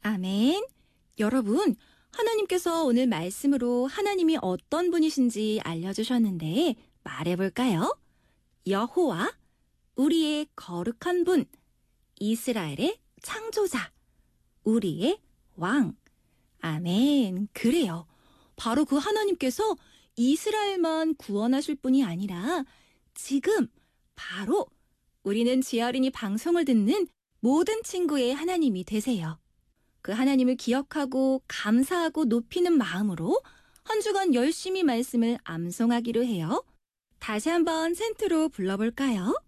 아멘. 여러분, 하나님께서 오늘 말씀으로 하나님이 어떤 분이신지 알려주셨는데 말해볼까요? 여호와, 우리의 거룩한 분, 이스라엘의 창조자, 우리의 왕. 아멘. 그래요. 바로 그 하나님께서 이스라엘만 구원하실 분이 아니라 지금 바로 우리는 지어린이 방송을 듣는 모든 친구의 하나님이 되세요. 그 하나님을 기억하고 감사하고 높이는 마음으로 한 주간 열심히 말씀을 암송하기로 해요. 다시 한번 센트로 불러볼까요?